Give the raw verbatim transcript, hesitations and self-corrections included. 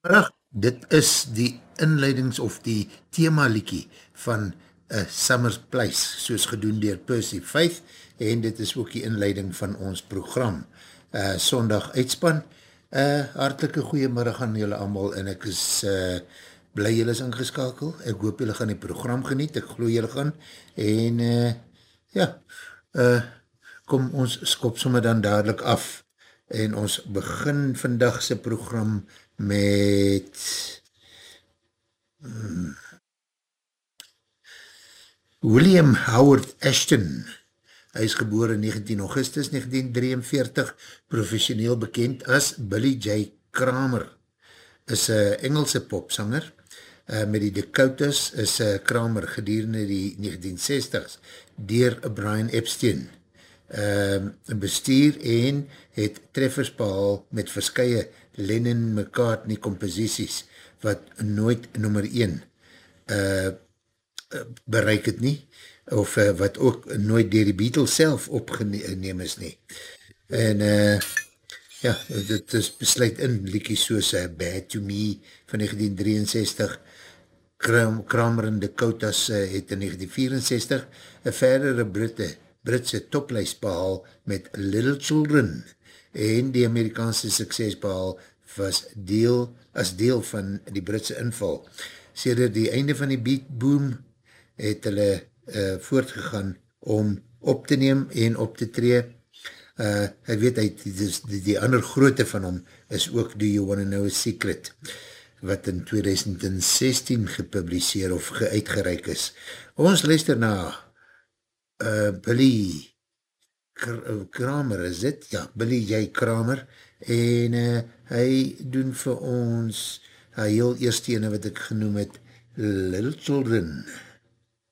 Goeiemiddag, dit is die inleidings of die thema liekie van uh, Summer's Place, soos gedoen dier Percy Faith, en dit is ook die inleiding van ons program. Uh, Sondag uitspan, uh, hartelike goeiemiddag aan julle allemaal, en ek is uh, bly julle is ingeskakel, ek hoop julle gaan die program geniet, ek glo julle gaan, en uh, ja, uh, kom ons skop sommer dan dadelijk af, en ons begin vandagse program met hmm, William Howard Ashton. Hy is geboren negentien augustus negentien drieënveertig, professioneel bekend as Billy J. Kramer. Is een Engelse popsanger. Uh, met die Dakotas is uh, Kramer gedurende die negentien sestig's dier Brian Epstein uh, bestuur en het treffers behaal met verskye Lennon-McCartney composities wat nooit nummer een uh, bereik het nie, of uh, wat ook nooit dier die Beatles self opgeneem is nie. En uh, ja, dit is besluit in liekies soos uh, Bad to Me van negentien drieënzestig, Kram, Kramer en Dakotas uh, het in negentien vierenzestig een verdere Britte, Britse toplijst behaal met Little Children, en die Amerikaanse sukses behaal was deel, as deel van die Britse inval. Sedert die einde van die beat boom het hulle uh, voortgegaan om op te neem en op te tree. Uh, hy weet, hy, die, die, die ander grootte van hom is ook Do You Wanna Know a Secret, wat in twintig sestien gepubliseer of geuitgereik is. Ons luister na uh, Billy Kramer, is dit? Ja, Billy J. Kramer, en uh, hy doen vir ons hy heel eerste ene wat ek genoem het, Little Children.